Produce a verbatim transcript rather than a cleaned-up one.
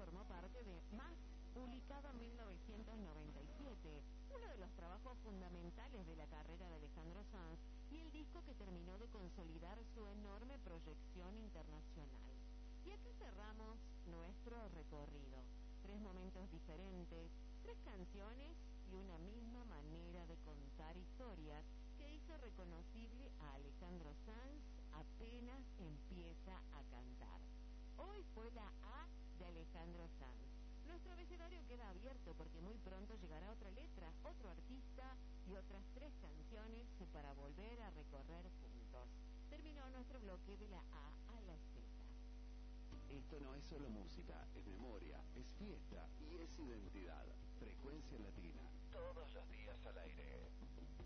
formó parte de Más, publicado en mil novecientos noventa y siete, uno de los trabajos fundamentales de la carrera de Alejandro Sanz y el disco que terminó de consolidar su enorme proyección internacional. Y aquí cerramos nuestro recorrido. Tres momentos diferentes, tres canciones y una misma manera de contar historias que hizo reconocible a Alejandro Sanz apenas empieza a cantar. Hoy fue la A de Alejandro Sanz. Nuestro abecedario queda abierto porque muy pronto llegará otra letra, otro artista y otras tres canciones para volver a recorrer juntos. Terminó nuestro bloque de la A a la Z. Esto no es solo música, es memoria, es fiesta y es identidad. Frecuencia Latina. Todos los días al aire.